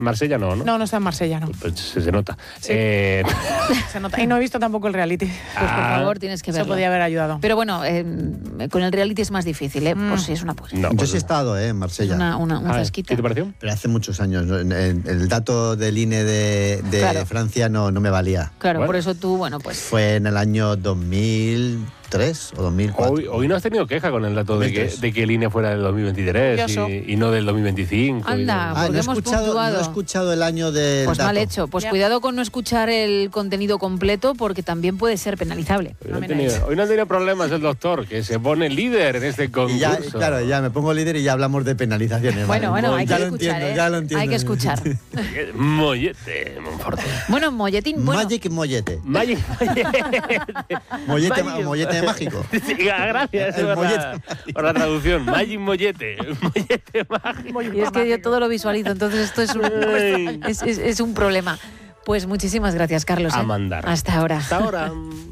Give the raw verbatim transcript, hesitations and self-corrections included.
Marsella no, ¿no? No, no está en Marsella, no. Pues se, se nota. Sí. Eh... se nota. Y no he visto tampoco el reality. Pues por favor, tienes que verlo. Eso podía haber ayudado. Pero bueno, eh, con el reality es más difícil, ¿eh? Mm. Por si es una posibilidad. No, pues yo sí he estado eh, en Marsella. Una, una, un Ah, zasquita. ¿qué te pareció? Pero hace muchos años. ¿no? En- en- El dato del I N E de, de Claro. Francia no, no me valía. Claro, Bueno. por eso tú, bueno, pues... Fue en el año dos mil tres o dos mil cuatro. Hoy, hoy no has tenido queja con el dato de que, dos mil tres. de que el I N E fuera del dos mil veintitrés Curioso. y, y no del dos mil veinticinco. y Anda, de- Ah, porque no he, hemos escuchado, puntuado. no he escuchado el año del Pues dato. mal hecho. Pues Ya. cuidado con no escuchar el contenido completo porque también puede ser penalizable. Hoy no, han me tenido, digas. hoy no ha tenido problemas el doctor, que se pone líder en este Y concurso. ya, claro, ya me pongo líder y ya hablamos de penalizaciones. Bueno, vale. bueno, hay ya que lo escuchar, entiendo, ¿eh? ya lo entiendo. Hay que escuchar. Mollete, Monforte. Bueno, Molletín, bueno... Magic mollete. Magic Mollete, Magic- mollete mágico. Sí, gracias El por, mollete la, por la traducción. Magic Mollete. Mollete mágico. Y es que yo todo lo visualizo, entonces esto es un, Ay. es, es- es un problema. Pues muchísimas gracias, Carlos. A ¿eh? mandar. Hasta ahora. Hasta ahora.